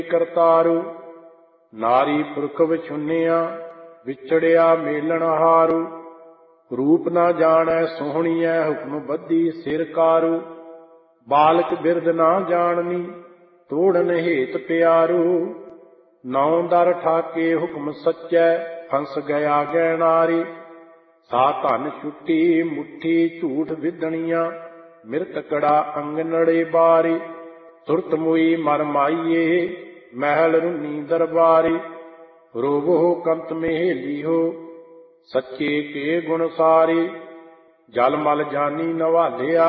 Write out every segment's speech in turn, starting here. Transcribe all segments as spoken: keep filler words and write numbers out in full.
ਕਰਤਾਰੂ। ਨਾਰੀ ਪੁਰਖ ਵਿਛੁੰਨਿਆ ਵਿਛੜਿਆ ਮੇਲਣ ਹਾਰੂ। ਰੂਪ ਨਾ ਜਾਣੈ ਸੋਹਣੀਐ ਹੁਕਮ ਬੱਧੀ ਸਿਰ ਕਾਰੂ। ਬਾਲਕ ਬਿਰਧ ਨਾ ਜਾਣਨੀ ਤੋੜਨ ਹੇਤ ਪਿਆਰੂ। ਨੌ ਦਰ ਠਾਕੇ ਹੁਕਮ ਸੱਚੈ ਫੰਸ ਗਿਆ ਗੈਨਾਰੀ। ਸਾ ਧਨ ਛੁੱਟੀ ਮੁੱਠੀ ਝੂਠ ਵਿਦਣੀਆਂ ਮਿਰਤਕੜਾ ਅੰਗਨੜੇ ਬਾਰੀ। ਸੁਰਤ ਮੋਈ ਮਰ ਮਾਈਏ ਮਹਿਲ ਰੁਨੀ ਦਰਬਾਰੀ। ਰੋਵੋ ਕੰਤ ਮਹੇਲੀ ਹੋ ਸੱਚੇ ਕੇ ਗੁਣ ਸਾਰੀ। ਜਲ ਮਲ ਜਾਨੀ ਨਵਾਲਿਆ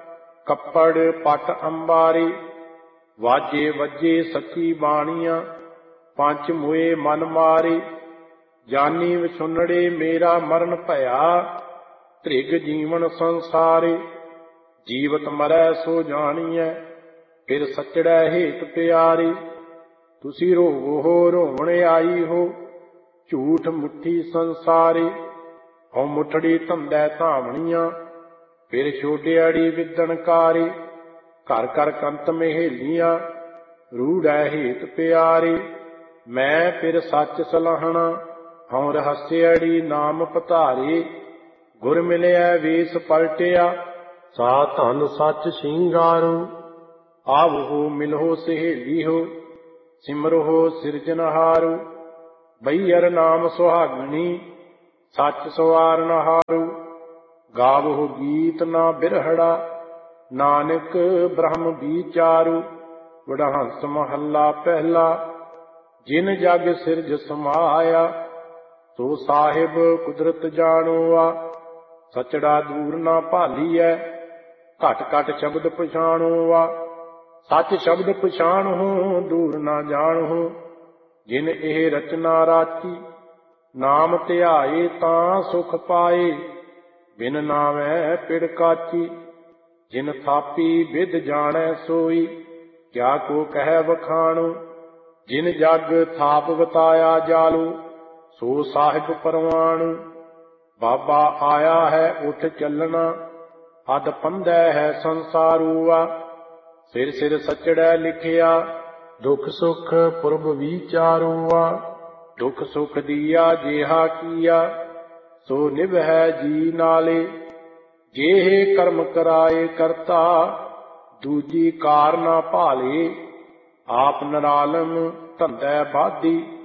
ਕੱਪੜ ਪਟ ਅੰਬਾਰੀ। ਵਾਜੇ ਵੱਜੇ ਸੱਚੀ ਬਾਣੀਆਂ ਪੰਚ ਮੋਏ ਮਨ ਮਾਰੀ। ਜਾਨੀ ਵਿਛੁੰਨੜੇ ਮੇਰਾ ਮਰਨ ਭਇਆ ਧ੍ਰਿਗ ਜੀਵਨ ਸੰਸਾਰੇ। ਜੀਵਤ ਮਰੈ ਸੋ ਜਾਣੀਐ ਫਿਰ ਸੱਚੜੈ ਹੇਤ ਪਿਆਰੀ। ਤੁਸੀਂ ਰੋਵੋ ਰੋਵਣ ਆਈ ਹੋ ਝੂਠ ਮੁੱਠੀ ਸੰਸਾਰੀ। ਹਉ ਮੁੱਠੜੀ ਧੰਦੈ ਧਾਵਣੀਆਂ ਫਿਰ ਛੋਟਿਆੜੀ ਵਿਦਣਕਾਰੀ। ਘਰ ਘਰ ਕੰਤ ਮਹੇਲੀਆਂ ਰੂੜੈ ਹੇਤ ਪਿਆਰੀ। ਮੈਂ ਫਿਰ ਸੱਚ ਸਲਾਹਣਾ ਹਉ ਰਹੱਸਿਆੜੀ ਨਾਮ ਪਧਾਰੇ। ਗੁਰ ਮਿਲਿਆ ਵੇਸ ਪਲਟਿਆ ਸਾ ਧਨ ਸੱਚ ਸਿੰਗਾਰੂ। ਆਵੋ ਮਿਲੋ ਸਹੇਲੀ ਹੋ ਸਿਮਰੋ ਸਿਰਜਨਹਾਰੂ। ਬਈਅਰ ਨਾਮ ਸੁਹਾਗਣੀ ਸੱਚ ਸਵਾਰਨਹਾਰੂ। ਗਾਵੋ ਗੀਤ ਨਾ ਬਿਰਹੜਾ ਨਾਨਕ ਬ੍ਰਹਮ ਵਿਚਾਰੂ। ਵਡਹੰਸ ਮਹੱਲਾ ਪਹਿਲਾ। ਜਿਨ ਜਗ ਸਿਰਜ ਸਮਾਇਆ ਸੋ ਸਾਹਿਬ ਕੁਦਰਤ ਜਾਣੋਆ। ਸਚੜਾ ਦੂਰ ਨਾ ਭਾਲੀਐ ਘਟ ਘਟ ਸ਼ਬਦ ਪਛਾਣੋਆ। ਸੱਚ ਸ਼ਬਦ ਪਛਾਣਹੁ ਦੂਰ ਨਾ ਜਾਣਹੁ। ਜਿਨ ਇਹ ਰਚਨਾ ਰਾਚੀ ਨਾਮ ਧਿਆਏ ਤਾਂ ਸੁਖ ਪਾਏ। ਬਿਨ ਨਾਵੈ ਪਿੜ ਕਾਚੀ। ਜਿਨ ਥਾਪੀ ਵਿਦ ਜਾਣੈ ਸੋਈ ਕਿਆ ਕੋ ਕਹਿ ਵਖਾਣੋ। ਜਿਨ ਜਗ ਥਾਪ ਵਤਾਇਆ ਜਾਲੂ ਸੋ ਸਾਹਿਬ ਪਰਵਾਣੁ। ਬਾਬਾ ਆਇਆ ਹੈ ਉਠ ਚੱਲਣਾ ਅਦ ਪੰਧੈ ਹੈ ਸੰਸਾਰੂਆ। ਸਿਰ ਸਿਰ ਸਚੜੈ ਲਿਖਿਆ ਦੁਖ ਸੁਖ ਪੁਰਬ ਵਿਚਾਰੂਆ। ਦੁਖ ਸੁਖ ਦੀਆ ਜੇਹਾ ਕੀਆ ਸੋ ਨਿਭੈ ਜੀ ਨਾਲੇ। ਜੇਹ ਕਰਮ ਕਰਾਏ ਕਰਤਾ ਦੂਜੀ ਕਾਰ ਨਾ ਭਾਲੇ। ਆਪ ਨਰਾਲਮ ਧੰਦੈ ਬਾਧੀ